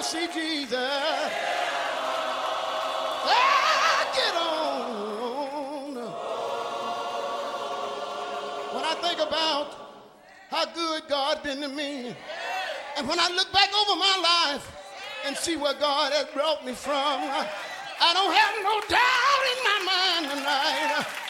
see Jesus. Ah, get on. When I think about how good God been to me, and when I look back over my life and see where God has brought me from, I don't have no doubt in my mind tonight